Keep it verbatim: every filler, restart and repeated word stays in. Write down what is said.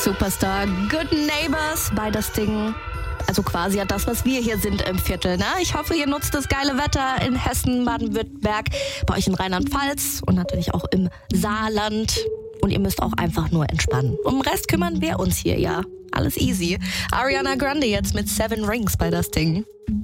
Superstar, Good Neighbors bei das Ding. Also quasi ja das, was wir hier sind im Viertel. Ne? Ich hoffe, ihr nutzt das geile Wetter in Hessen, Baden-Württemberg, bei euch in Rheinland-Pfalz und natürlich auch im Saarland. Und ihr müsst auch einfach nur entspannen. Um den Rest kümmern wir uns hier, ja. Alles easy. Ariana Grande jetzt mit Seven Rings bei das Ding.